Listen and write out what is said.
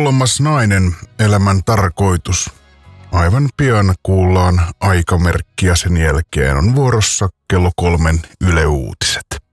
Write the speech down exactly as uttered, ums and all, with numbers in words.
Kolmas nainen, elämän tarkoitus. Aivan pian kuullaan aikamerkkiä, sen jälkeen on vuorossa kello kolmen Yle Uutiset.